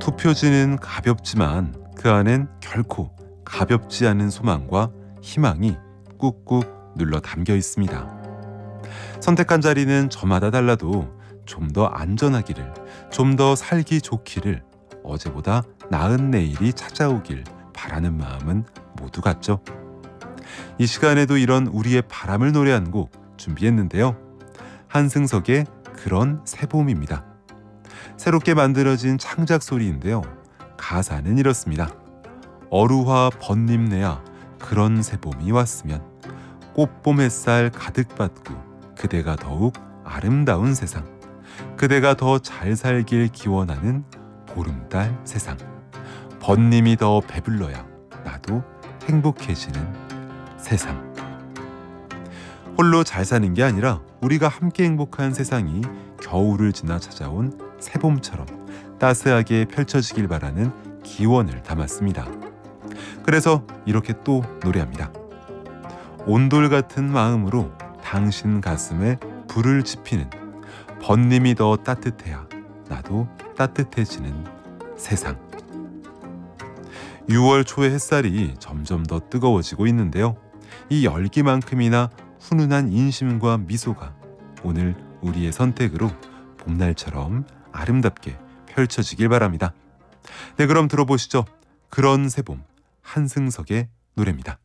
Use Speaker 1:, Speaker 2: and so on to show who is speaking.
Speaker 1: 투표지는 가볍지만 그 안엔 결코 가볍지 않은 소망과 희망이 꾹꾹 눌러 담겨 있습니다. 선택한 자리는 저마다 달라도 좀 더 안전하기를, 좀 더 살기 좋기를, 어제보다 나은 내일이 찾아오길 바라는 마음은 모두 같죠. 이 시간에도 이런 우리의 바람을 노래한 곡 준비했는데요. 한승석의 그런 새봄입니다. 새롭게 만들어진 창작 소리인데요. 가사는 이렇습니다. 어루화 번님네야 그런 새봄이 왔으면 꽃봄 햇살 가득 받고 그대가 더욱 아름다운 세상, 그대가 더 잘 살길 기원하는 보름달 세상, 번님이 더 배불러야 나도 행복해지는 세상. 홀로 잘 사는 게 아니라 우리가 함께 행복한 세상이 겨울을 지나 찾아온 새봄처럼 따스하게 펼쳐지길 바라는 기원을 담았습니다. 그래서 이렇게 또 노래합니다. 온돌 같은 마음으로 당신 가슴에 불을 지피는 번님이 더 따뜻해야 나도 따뜻해지는 세상. 6월 초의 햇살이 점점 더 뜨거워지고 있는데요. 이 열기만큼이나 훈훈한 인심과 미소가 오늘 우리의 선택으로 봄날처럼 아름답게 펼쳐지길 바랍니다. 네, 그럼 들어보시죠. 그런 새봄, 한승석의 노래입니다.